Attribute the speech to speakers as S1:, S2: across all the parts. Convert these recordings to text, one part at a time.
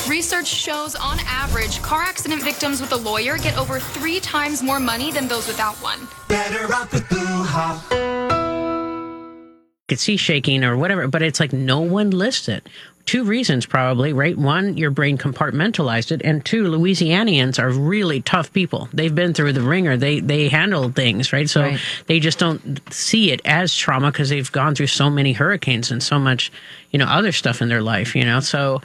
S1: Research shows, on average, car accident victims with a lawyer get over 3 times more money than those without one.
S2: Better off with Boo-ha.
S3: Could see shaking or whatever, but it's like no one lists it. 2 reasons probably, right? 1, your brain compartmentalized it, and 2, Louisianians are really tough people. They've been through the ringer. They handle things, right? So they just don't see it as trauma because they've gone through so many hurricanes and so much, other stuff in their life, So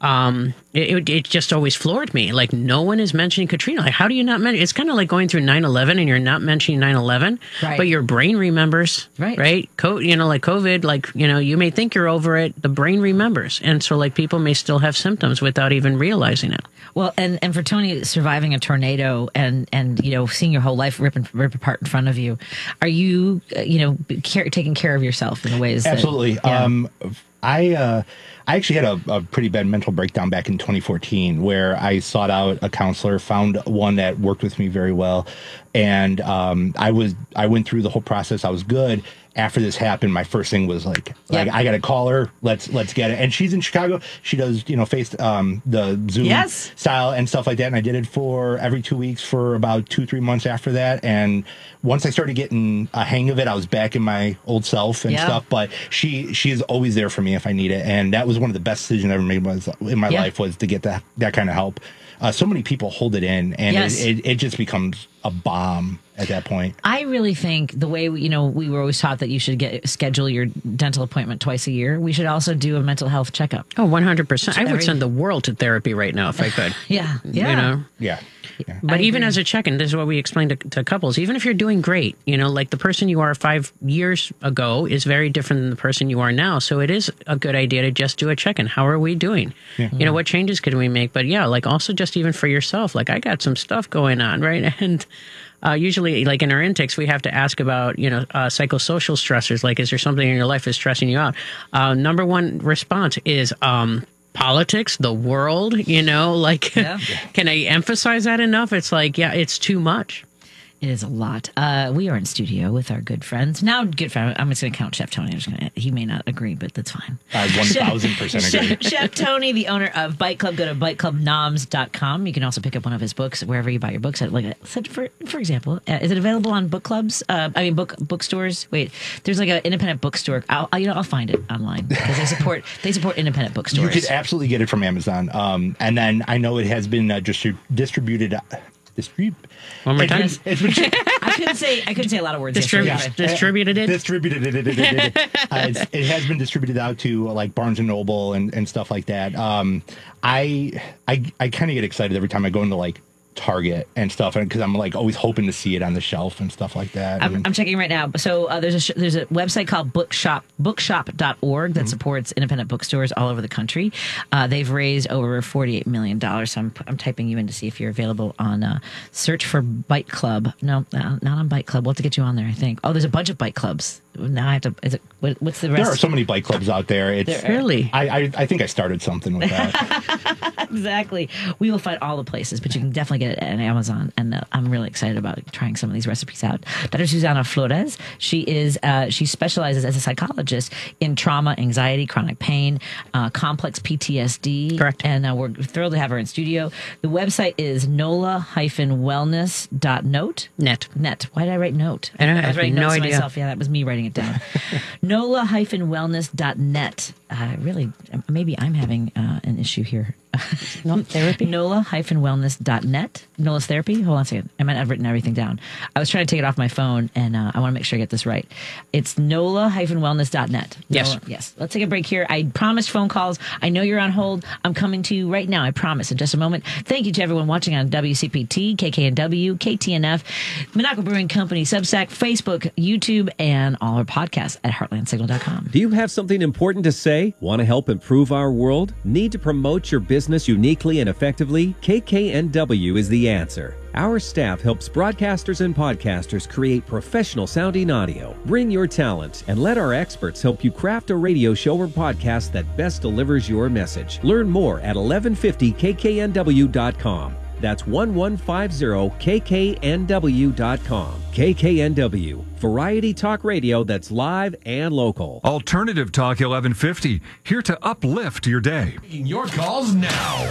S3: it just always floored me. Like, no one is mentioning Katrina. Like, how do you not mention? It's kind of like going through 9/11 and you're not mentioning 9/11, but your brain remembers, right? Like COVID, you may think you're over it. The brain remembers. And so, people may still have symptoms without even realizing it.
S4: Well, and for Tony, surviving a tornado and seeing your whole life rip apart in front of you, are you, taking care of yourself in the ways
S5: Absolutely.
S4: That,
S5: I actually had a pretty bad mental breakdown back in 2014 where I sought out a counselor, found one that worked with me very well. And I went through the whole process. I was good. After this happened, my first thing was like I got to call her. Let's get it. And she's in Chicago. She does, face the Zoom style and stuff like that. And I did it for every 2 weeks for about 2-3 months after that. And once I started getting a hang of it, I was back in my old self and stuff. But she is always there for me if I need it. And that was one of the best decisions I ever made in my life was to get that kind of help. So many people hold it in, and it just becomes a bomb at that point.
S4: I really think the way, we were always taught that you should schedule your dental appointment twice a year. We should also do a mental health checkup.
S3: Oh, 100%. I would send the world to therapy right now if I could.
S4: Yeah.
S3: But even as a check-in, this is what we explain to couples. Even if you're doing great, like the person you are 5 years ago is very different than the person you are now. So it is a good idea to just do a check-in. How are we doing? Yeah. What changes could we make? But also just even for yourself, I got some stuff going on, right? And usually, in our intakes, we have to ask about, psychosocial stressors. Is there something in your life that's stressing you out? Number one response is politics, the world, can I emphasize that enough? It's it's too much.
S4: It is a lot. We are in studio with our good friends. Now, good friend, I'm just going to count Chef Tony. He may not agree, but that's fine.
S5: I 1,000% agree.
S4: Chef Tony, the owner of Bite Club. Go to biteclubnoms.com. You can also pick up one of his books wherever you buy your books. For example, is it available on book clubs? Bookstores. Wait, there's an independent bookstore. I'll find it online because they support independent bookstores.
S5: You could absolutely get it from Amazon. And then I know it has been distributed.
S3: One more time.
S4: I couldn't say a lot of words.
S3: Distributed it.
S5: It has been distributed out to Barnes and Noble and stuff like that. I kind of get excited every time I go into Target and stuff, and because I'm always hoping to see it on the shelf and stuff like that.
S4: I'm checking right now. So there's a website called bookshop.org that supports independent bookstores all over the country. They've raised over $48 million. So I'm typing you in to see if you're available on search for Bite Club. No, not on Bite Club. We'll have to get you on there, I think. Oh, there's a bunch of Bite Clubs. Now I have to. What's the rest?
S5: There are so many Bite Clubs out there. It's
S3: really.
S5: I think I started something with that.
S4: Exactly. We will find all the places, but you can definitely get it at Amazon. And I'm really excited about trying some of these recipes out. Dr. Susana Flores. She specializes as a psychologist in trauma, anxiety, chronic pain, complex PTSD.
S3: Correct.
S4: And we're thrilled to have her in studio. The website is nola-wellness.net. Net. Why did I write note?
S3: I was
S4: writing
S3: no
S4: notes to
S3: idea.
S4: myself. Yeah, that was me writing it down. NOLA-wellness.net. Really, maybe I'm having an issue here.
S3: Therapy?
S4: NOLA-wellness.net. Nola's therapy? Hold on a second. I might have written everything down. I was trying to take it off my phone, and I want to make sure I get this right. It's NOLA-wellness.net.
S3: Yes.
S4: Yes. Let's take a break here. I promised phone calls. I know you're on hold. I'm coming to you right now. I promise. In just a moment. Thank you to everyone watching on WCPT, KKNW, KTNF, Monaco Brewing Company, Substack, Facebook, YouTube, and all our podcasts at heartlandsignal.com.
S6: Do you have something important to say? Want to help improve our world? Need to promote your business uniquely and effectively? KKNW is the answer. Our staff helps broadcasters and podcasters create professional sounding audio. Bring your talent and let our experts help you craft a radio show or podcast that best delivers your message. Learn more at 1150kknw.com. That's 1150kknw.com. KKNW, variety talk radio that's live and local.
S7: Alternative Talk 1150, here to uplift your day.
S2: Your calls now.